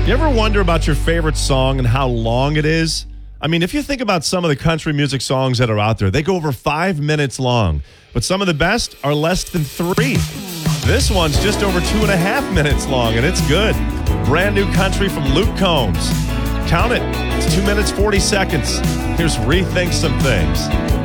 You ever wonder about your favorite song and how long it is? I mean, if you think about some of the country music songs that are out there, they go over 5 minutes long, but some of the best are less than 3. This one's just over 2.5 minutes long, and it's good. Brand new country from Luke Combs. Count it. It's 2 minutes, 40 seconds. Here's Rethink Some Things.